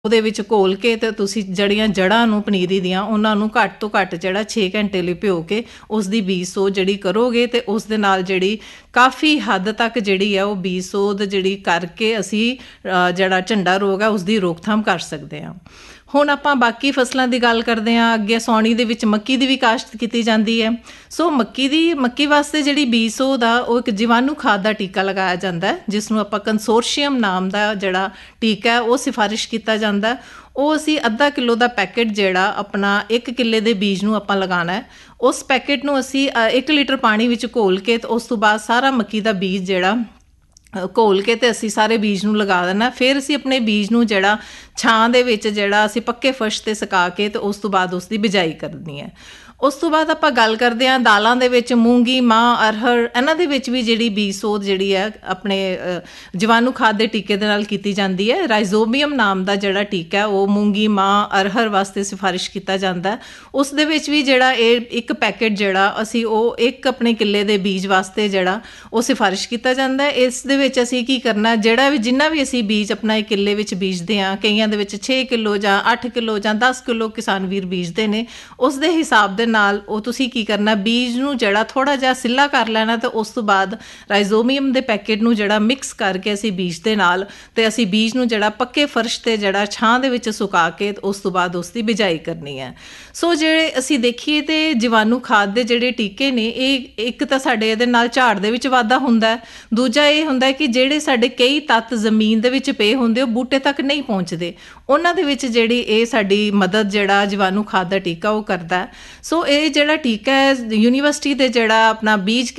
ਉਹਦੇ ਵਿੱਚ ਘੋਲ ਕੇ ਅਤੇ ਤੁਸੀਂ ਜਿਹੜੀਆਂ ਜੜ੍ਹਾਂ ਨੂੰ ਪਨੀਰੀ ਦੀਆਂ ਉਹਨਾਂ ਨੂੰ ਘੱਟ ਤੋਂ ਘੱਟ ਜਿਹੜਾ 6 ਘੰਟੇ ਲਈ ਭਿਓ ਕੇ ਉਸ ਦੀ ਬੀਜ ਸੋਧ ਜਿਹੜੀ ਕਰੋਗੇ ਅਤੇ ਉਸ ਦੇ ਨਾਲ ਜਿਹੜੀ ਕਾਫੀ ਹੱਦ ਤੱਕ ਜਿਹੜੀ ਆ ਉਹ ਬੀਜ ਸੋਧ ਜਿਹੜੀ ਕਰਕੇ ਅਸੀਂ ਜਿਹੜਾ ਝੰਡਾ ਰੋਗ ਹੈ ਉਸ ਦੀ ਰੋਕਥਾਮ ਕਰ ਸਕਦੇ ਹਾਂ। ਹੁਣ ਆਪਾਂ ਬਾਕੀ ਫਸਲਾਂ ਦੀ ਗੱਲ ਕਰਦੇ ਹਾਂ। ਅੱਗੇ ਸਾਉਣੀ ਦੇ ਵਿੱਚ ਮੱਕੀ ਦੀ ਵੀ ਕਾਸ਼ਤ ਕੀਤੀ ਜਾਂਦੀ ਹੈ। ਸੋ ਮੱਕੀ ਵਾਸਤੇ ਜਿਹੜੀ ਬੀਜ ਸੋਧ ਆ ਉਹ ਇੱਕ ਜੀਵਾਣੂ ਖਾਦ ਦਾ ਟੀਕਾ ਲਗਾਇਆ ਜਾਂਦਾ, ਜਿਸ ਨੂੰ ਆਪਾਂ ਕੰਸੋਰਸ਼ੀਅਮ ਨਾਮ ਦਾ ਜਿਹੜਾ ਟੀਕਾ ਉਹ ਸਿਫਾਰਿਸ਼ ਕੀਤਾ ਜਾਂਦਾ। ਉਹ ਅਸੀਂ ਅੱਧਾ ਕਿਲੋ ਦਾ ਪੈਕਟ ਜਿਹੜਾ ਆਪਣਾ 1 ਕਿੱਲੇ ਦੇ ਬੀਜ ਨੂੰ ਆਪਾਂ ਲਗਾਉਣਾ ਹੈ। ਉਸ ਪੈਕਟ ਨੂੰ ਅਸੀਂ 1 ਲੀਟਰ ਪਾਣੀ ਵਿੱਚ ਘੋਲ ਕੇ ਤੇ ਉਸ ਤੋਂ ਬਾਅਦ ਸਾਰਾ ਮੱਕੀ ਦਾ ਬੀਜ ਜਿਹੜਾ ਘੋਲ ਕੇ ਤੇ ਅਸੀਂ ਸਾਰੇ ਬੀਜ ਨੂੰ ਲਗਾ ਦੇਣਾ। ਫਿਰ ਅਸੀਂ ਆਪਣੇ ਬੀਜ ਨੂੰ ਜਿਹੜਾ ਛਾਂ ਦੇ ਵਿੱਚ ਜਿਹੜਾ ਅਸੀਂ ਪੱਕੇ ਫਰਸ਼ 'ਤੇ ਸੁਕਾ ਕੇ ਤੇ ਉਸ ਤੋਂ ਬਾਅਦ ਉਸ ਦੀ ਬਿਜਾਈ ਕਰਨੀ ਹੈ। ਉਸ ਤੋਂ ਬਾਅਦ ਆਪਾਂ ਗੱਲ ਕਰਦੇ ਹਾਂ ਦਾਲਾਂ ਦੇ ਵਿੱਚ ਮੂੰਗੀ, ਮਾਂਹ, ਅਰਹਰ, ਇਹਨਾਂ ਦੇ ਵਿੱਚ ਵੀ ਜਿਹੜੀ ਬੀਜ ਸੋਧ ਜਿਹੜੀ ਹੈ ਆਪਣੇ ਜੀਵਾਣੂ ਖਾਦ ਦੇ ਟੀਕੇ ਦੇ ਨਾਲ ਕੀਤੀ ਜਾਂਦੀ ਹੈ। ਰਾਈਜ਼ੋਬੀਅਮ ਨਾਮ ਦਾ ਜਿਹੜਾ ਟੀਕਾ ਉਹ ਮੂੰਗੀ, ਮਾਂਹ, ਅਰਹਰ ਵਾਸਤੇ ਸਿਫਾਰਿਸ਼ ਕੀਤਾ ਜਾਂਦਾ। ਉਸ ਦੇ ਵਿੱਚ ਵੀ ਜਿਹੜਾ ਇਹ ਇੱਕ ਪੈਕਟ ਜਿਹੜਾ ਅਸੀਂ ਉਹ ਇੱਕ ਆਪਣੇ ਕਿੱਲੇ ਦੇ ਬੀਜ ਵਾਸਤੇ ਜਿਹੜਾ ਉਹ ਸਿਫਾਰਿਸ਼ ਕੀਤਾ ਜਾਂਦਾ। ਇਸ ਦੇ ਵਿੱਚ ਅਸੀਂ ਕੀ ਕਰਨਾ, ਜਿੰਨਾ ਵੀ ਅਸੀਂ ਬੀਜ ਆਪਣਾ ਇੱਕ ਕਿੱਲੇ ਵਿੱਚ ਬੀਜਦੇ ਹਾਂ, ਕਈਆਂ ਦੇ ਵਿੱਚ 6 ਕਿੱਲੋ ਜਾਂ 8 ਕਿੱਲੋ ਜਾਂ 10 ਕਿੱਲੋ ਕਿਸਾਨ ਵੀਰ ਬੀਜਦੇ ਨੇ, ਉਸ ਦੇ ਹਿਸਾਬ ਦੇ ਨਾਲ ਉਹ ਤੁਸੀਂ ਕੀ ਕਰਨਾ, ਬੀਜ ਨੂੰ ਜਿਹੜਾ ਥੋੜ੍ਹਾ ਜਿਹਾ ਸਿੱਲਾ ਕਰ ਲੈਣਾ ਤੇ ਉਸ ਤੋਂ ਬਾਅਦ ਰਾਈਜ਼ੋਬੀਅਮ ਦੇ ਪੈਕਟ ਨੂੰ ਜਿਹੜਾ ਮਿਕਸ ਕਰਕੇ ਅਸੀਂ ਬੀਜ ਦੇ ਨਾਲ ਤੇ ਅਸੀਂ ਬੀਜ ਨੂੰ ਜਿਹੜਾ ਪੱਕੇ ਫਰਸ਼ ਤੇ ਜਿਹੜਾ ਛਾਂ ਦੇ ਵਿੱਚ ਸੁਕਾ ਕੇ ਉਸ ਤੋਂ ਬਾਅਦ ਉਸ ਦੀ ਬਿਜਾਈ ਕਰਨੀ ਹੈ। ਸੋ ਜਿਹੜੇ ਅਸੀਂ ਦੇਖੀਏ ਤੇ ਜੀਵਾਣੂ ਖਾਦ ਦੇ ਜਿਹੜੇ ਟੀਕੇ ਨੇ ਇਹ ਇੱਕ ਤਾਂ ਸਾਡੇ ਇਹਦੇ ਨਾਲ ਝਾੜ ਦੇ ਵਿੱਚ ਵਾਧਾ ਹੁੰਦਾ, ਦੂਜਾ ਇਹ ਹੁੰਦਾ ਕਿ ਜਿਹੜੇ ਸਾਡੇ ਕਈ ਤੱਤ ਜ਼ਮੀਨ ਦੇ ਵਿੱਚ ਪਏ ਹੁੰਦੇ ਉਹ ਬੂਟੇ ਤੱਕ ਨਹੀਂ ਪਹੁੰਚਦੇ, ਉਹਨਾਂ ਦੇ ਵਿੱਚ ਜਿਹੜੀ ਇਹ ਸਾਡੀ ਮਦਦ ਜਿਹੜਾ ਜੀਵਾਣੂ ਖਾਦ ਦਾ ਟੀਕਾ ਉਹ ਕਰਦਾ। ਸੋ ਇਹ ਜਿਹੜਾ ਟੀਕਾ ਹੈ ਯੂਨੀਵਰਸਿਟੀ ਦੇ ਜਿਹੜਾ ਆਪਣਾ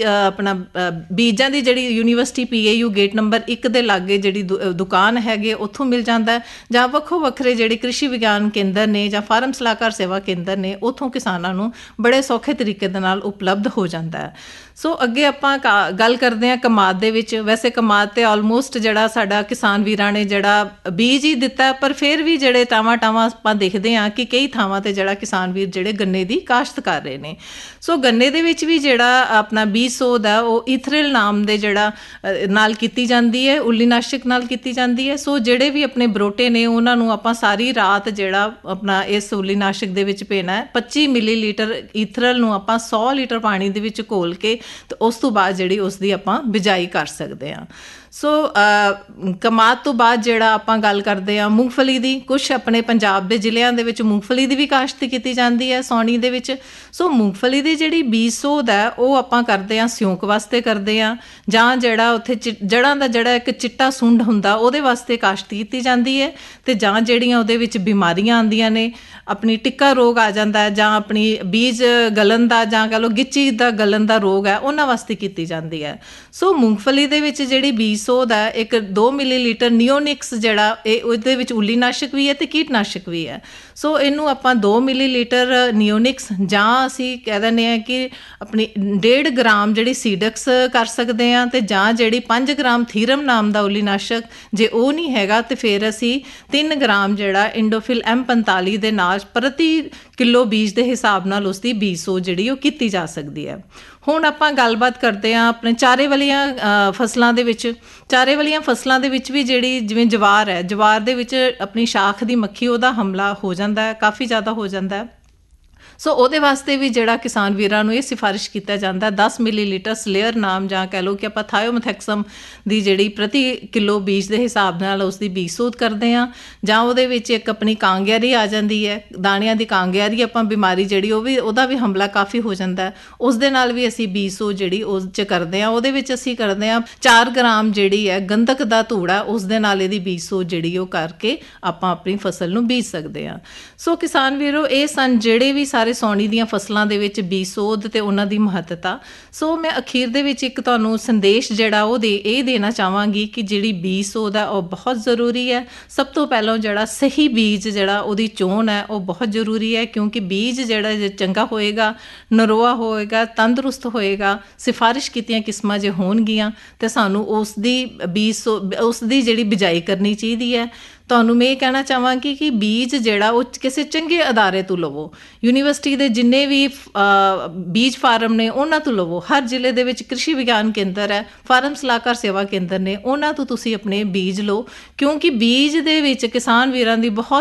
ਬੀਜਾਂ ਦੀ ਜਿਹੜੀ ਯੂਨੀਵਰਸਿਟੀ PAU ਗੇਟ ਨੰਬਰ 1 ਦੇ ਲਾਗੇ ਜਿਹੜੀ ਦੁਕਾਨ ਹੈਗੇ ਉੱਥੋਂ ਮਿਲ ਜਾਂਦਾ, ਜਾਂ ਵੱਖੋ ਵੱਖਰੇ ਜਿਹੜੇ ਕ੍ਰਿਸ਼ੀ ਵਿਗਿਆਨ ਕੇਂਦਰ ਨੇ ਜਾਂ ਫਾਰਮ ਸਲਾਹਕਾਰ ਸੇਵਾ ਕੇਂਦਰ ਨੇ ਉੱਥੋਂ ਕਿਸਾਨਾਂ ਨੂੰ ਬੜੇ ਸੌਖੇ ਤਰੀਕੇ ਦੇ ਨਾਲ ਉਪਲਬਧ ਹੋ ਜਾਂਦਾ ਹੈ। ਸੋ ਅੱਗੇ ਆਪਾਂ ਗੱਲ ਕਰਦੇ ਹਾਂ ਕਮਾਦ ਦੇ ਵਿੱਚ। ਵੈਸੇ ਕਮਾਦ ਤੇ ਆਲਮੋਸਟ ਜਿਹੜਾ ਸਾਡਾ ਕਿਸਾਨ ਵੀਰਾਂ ਨੇ ਜਿਹੜਾ ਬੀਜ ਹੀ ਦਿੱਤਾ, ਪਰ ਫਿਰ ਵੀ ਜਿਹੜੇ ਟਾਵਾਂ ਆਪਾਂ ਦੇਖਦੇ ਹਾਂ ਕਿ ਕਈ ਥਾਵਾਂ ਤੇ ਜਿਹੜਾ ਕਿਸਾਨ ਵੀਰ ਜਿਹੜੇ ਗੰਨੇ ਦੀ ਕਾਸ਼ਤ ਕਰ ਰਹੇ ਨੇ। ਸੋ ਗੰਨੇ ਦੇ ਵਿੱਚ ਵੀ ਜਿਹੜਾ ਆਪਣਾ ਬੀਜ ਸੋਧ ਹੈ ਉਹ ਈਥਰਲ ਨਾਮ ਦੇ ਜਿਹੜਾ ਨਾਲ ਕੀਤੀ ਜਾਂਦੀ ਹੈ, ਉੱਲੀਨਾਸ਼ਕ ਨਾਲ ਕੀਤੀ ਜਾਂਦੀ ਹੈ। ਸੋ ਜਿਹੜੇ ਵੀ ਆਪਣੇ ਬਰੋਟੇ ਨੇ ਉਹਨਾਂ ਨੂੰ ਆਪਾਂ ਸਾਰੀ ਰਾਤ ਜਿਹੜਾ ਆਪਣਾ ਇਸ ਉੱਲੀਨਾਸ਼ਕ ਦੇ ਵਿੱਚ ਭੇਣਾ ਹੈ। 25 ਮਿਲੀਲੀਟਰ ਈਥਰਲ ਨੂੰ ਆਪਾਂ 100 ਲੀਟਰ ਪਾਣੀ ਦੇ ਵਿੱਚ ਘੋਲ ਕੇ ਤੇ ਉਸ ਤੋਂ ਬਾਅਦ ਜਿਹੜੀ ਉਸ ਦੀ ਆਪਾਂ ਬਿਜਾਈ ਕਰ ਸਕਦੇ ਹਾਂ। ਸੋ ਕਮਾਦ ਤੋਂ ਬਾਅਦ ਜਿਹੜਾ ਆਪਾਂ ਗੱਲ ਕਰਦੇ ਹਾਂ ਮੂੰਗਫਲੀ ਦੀ। ਕੁਛ ਆਪਣੇ ਪੰਜਾਬ ਦੇ ਜ਼ਿਲ੍ਹਿਆਂ ਦੇ ਵਿੱਚ ਮੂੰਗਫਲੀ ਦੀ ਵੀ ਕਾਸ਼ਤ ਕੀਤੀ ਜਾਂਦੀ ਹੈ ਸਾਉਣੀ ਦੇ ਵਿੱਚ। ਸੋ ਮੂੰਗਫਲੀ ਦੀ ਜਿਹੜੀ ਬੀਜ ਸੋਧ ਹੈ ਉਹ ਆਪਾਂ ਕਰਦੇ ਹਾਂ ਸਿਉਂਕ ਵਾਸਤੇ ਕਰਦੇ ਹਾਂ, ਜਾਂ ਜਿਹੜਾ ਉੱਥੇ ਜੜ੍ਹਾਂ ਦਾ ਜਿਹੜਾ ਇੱਕ ਚਿੱਟਾ ਸੁੰਡ ਹੁੰਦਾ ਉਹਦੇ ਵਾਸਤੇ ਕਾਸ਼ਤ ਕੀਤੀ ਜਾਂਦੀ ਹੈ, ਅਤੇ ਜਾਂ ਜਿਹੜੀਆਂ ਉਹਦੇ ਵਿੱਚ ਬਿਮਾਰੀਆਂ ਆਉਂਦੀਆਂ ਨੇ, ਆਪਣੀ ਟਿੱਕਾ ਰੋਗ ਆ ਜਾਂਦਾ, ਜਾਂ ਆਪਣੀ ਬੀਜ ਗਲਨ ਦਾ ਜਾਂ ਕਹਿ ਲਓ ਗਿੱਚੀ ਦਾ ਗਲਨ ਦਾ ਰੋਗ ਹੈ, ਉਹਨਾਂ ਵਾਸਤੇ ਕੀਤੀ ਜਾਂਦੀ ਹੈ। ਸੋ ਮੂੰਗਫਲੀ ਦੇ ਵਿੱਚ ਜਿਹੜੀ ਬੀਜ ਸੋਧ ਹੈ ਇੱਕ 2 ਮਿਲੀਲੀਟਰ ਨਿਓਨਿਕਸ ਜਿਹੜਾ ਇਹ ਉਹਦੇ ਵਿੱਚ ਉੱਲੀਨਾਸ਼ਕ ਵੀ ਹੈ ਅਤੇ ਕੀਟਨਾਸ਼ਕ ਵੀ ਹੈ। ਸੋ ਇਹਨੂੰ ਆਪਾਂ 2 ਮਿਲੀਲੀਟਰ ਨਿਓਨਿਕਸ, ਜਾਂ ਅਸੀਂ ਕਹਿ ਦਿੰਦੇ ਹਾਂ ਕਿ ਆਪਣੀ 1.5 ਗ੍ਰਾਮ ਜਿਹੜੀ ਸੀਡਕਸ ਕਰ ਸਕਦੇ ਹਾਂ, ਅਤੇ ਜਾਂ ਜਿਹੜੀ 5 ਗ੍ਰਾਮ ਥੀਰਮ ਨਾਮ ਦਾ ਉੱਲੀਨਾਸ਼ਕ, ਜੇ ਉਹ ਨਹੀਂ ਹੈਗਾ ਤਾਂ ਫਿਰ ਅਸੀਂ 3 ਗ੍ਰਾਮ ਜਿਹੜਾ ਇੰਡੋਫਿਲ M45 ਦੇ ਨਾਲ ਪ੍ਰਤੀ ਕਿਲੋ ਬੀਜ ਦੇ ਹਿਸਾਬ ਨਾਲ ਉਸ ਦੀ ਬੀਜ ਸੋਧ ਜਿਹੜੀ ਉਹ ਕੀਤੀ ਜਾ ਸਕਦੀ ਹੈ। ਹੁਣ ਆਪਾਂ ਗੱਲਬਾਤ ਕਰਦੇ ਹਾਂ ਆਪਣੇ ਚਾਰੇ ਵਾਲੀਆਂ ਫਸਲਾਂ ਦੇ ਵਿੱਚ। ਚਾਰੇ ਵਾਲੀਆਂ ਫਸਲਾਂ ਦੇ ਵਿੱਚ ਵੀ ਜਿਹੜੀ ਜਿਵੇਂ ਜਵਾਰ ਹੈ, ਜਵਾਰ ਦੇ ਵਿੱਚ ਆਪਣੀ ਸ਼ਾਖ ਦੀ ਮੱਖੀ ਉਹਦਾ ਹਮਲਾ ਹੋ ਜਾਂਦਾ ਹੈ, ਕਾਫੀ ਜ਼ਿਆਦਾ ਹੋ ਜਾਂਦਾ ਹੈ। ਸੋ ਉਹਦੇ ਵਾਸਤੇ ਵੀ ਜਿਹੜਾ ਕਿਸਾਨ ਵੀਰਾਂ ਨੂੰ ਇਹ ਸਿਫਾਰਿਸ਼ ਕੀਤਾ ਜਾਂਦਾ 10 ਮਿਲੀਲੀਟਰ ਸਲੇਅਰ ਨਾਮ, ਜਾਂ ਕਹਿ ਲਓ ਕਿ ਆਪਾਂ ਥਾਇਓਮੈਥੈਕਸਮ ਦੀ ਜਿਹੜੀ ਪ੍ਰਤੀ ਕਿਲੋ ਬੀਜ ਦੇ ਹਿਸਾਬ ਨਾਲ ਉਸ ਦੀ ਬੀਜ ਸੋਧ ਕਰਦੇ ਹਾਂ। ਜਾਂ ਉਹਦੇ ਵਿੱਚ ਇੱਕ ਆਪਣੀ ਕਾਂਗਿਆਰੀ ਆ ਜਾਂਦੀ ਹੈ, ਦਾਣਿਆਂ ਦੀ ਕਾਂਗਿਆਰੀ ਆਪਾਂ ਬਿਮਾਰੀ ਜਿਹੜੀ ਉਹਦਾ ਵੀ ਹਮਲਾ ਕਾਫੀ ਹੋ ਜਾਂਦਾ ਹੈ, ਉਸ ਦੇ ਨਾਲ ਵੀ ਅਸੀਂ ਬੀਜ ਸੋਧ ਜਿਹੜੀ ਉਸ 'ਚ ਕਰਦੇ ਹਾਂ। ਉਹਦੇ ਵਿੱਚ ਅਸੀਂ ਕਰਦੇ ਹਾਂ 4 ਗ੍ਰਾਮ ਜਿਹੜੀ ਹੈ ਗੰਧਕ ਦਾ ਧੂੜਾ, ਉਸ ਦੇ ਨਾਲ ਇਹਦੀ ਬੀਜ ਸੋਧ ਜਿਹੜੀ ਉਹ ਕਰਕੇ ਆਪਾਂ ਆਪਣੀ ਫਸਲ ਨੂੰ ਬੀਜ ਸਕਦੇ ਹਾਂ। ਸੋ ਕਿਸਾਨ ਵੀਰੋ, ਇਹ ਸਨ ਜਿਹੜੇ ਵੀ ਸਾਰੇ ਸਾਉਣੀ ਦੀਆਂ ਫਸਲਾਂ ਦੇ ਵਿੱਚ ਬੀਜ ਸੋਧ ਤੇ ਉਹਨਾਂ ਦੀ ਮਹੱਤਤਾ। ਸੋ ਮੈਂ ਅਖੀਰ ਦੇ ਵਿੱਚ ਇੱਕ ਤੁਹਾਨੂੰ ਸੰਦੇਸ਼ ਜਿਹੜਾ ਉਹ ਇਹ ਦੇਣਾ ਚਾਹਾਂਗੀ ਕਿ ਜਿਹੜੀ ਬੀਜ ਸੋਧ ਹੈ ਉਹ ਬਹੁਤ ਜ਼ਰੂਰੀ ਹੈ। ਸਭ ਤੋਂ ਪਹਿਲਾਂ ਜਿਹੜਾ ਸਹੀ ਬੀਜ ਜਿਹੜਾ ਉਹਦੀ ਚੋਣ ਹੈ ਉਹ ਬਹੁਤ ਜ਼ਰੂਰੀ ਹੈ, ਕਿਉਂਕਿ ਬੀਜ ਜਿਹੜਾ ਜੇ ਚੰਗਾ ਹੋਏਗਾ, ਨਰੋਆ ਹੋਏਗਾ, ਤੰਦਰੁਸਤ ਹੋਏਗਾ, ਸਿਫਾਰਿਸ਼ ਕੀਤੀਆਂ ਕਿਸਮਾਂ ਜੇ ਹੋਣਗੀਆਂ ਤੇ ਸਾਨੂੰ ਉਸ ਦੀ ਜਿਹੜੀ ਬਿਜਾਈ ਕਰਨੀ ਚਾਹੀਦੀ ਹੈ। ਤੁਹਾਨੂੰ ਮੈਂ ਇਹ ਕਹਿਣਾ ਚਾਹਾਂਗੀ ਕਿ ਬੀਜ ਜਿਹੜਾ ਉਹ ਕਿਸੇ ਚੰਗੇ ਅਦਾਰੇ ਤੋਂ ਲਵੋ। ਯੂਨੀਵਰਸਿਟੀ ਦੇ ਜਿੰਨੇ ਵੀ ਬੀਜ ਫਾਰਮ ਨੇ ਉਹਨਾਂ ਤੋਂ ਲਵੋ। ਹਰ ਜ਼ਿਲ੍ਹੇ ਦੇ ਵਿੱਚ ਕ੍ਰਿਸ਼ੀ ਵਿਗਿਆਨ ਕੇਂਦਰ ਹੈ, ਫਾਰਮ ਸਲਾਹਕਾਰ ਸੇਵਾ ਕੇਂਦਰ ਨੇ, ਉਹਨਾਂ ਤੋਂ ਤੁਸੀਂ ਆਪਣੇ ਬੀਜ ਲਓ, ਕਿਉਂਕਿ ਬੀਜ ਦੇ ਵਿੱਚ ਕਿਸਾਨ ਵੀਰਾਂ ਦੀ ਬਹੁਤ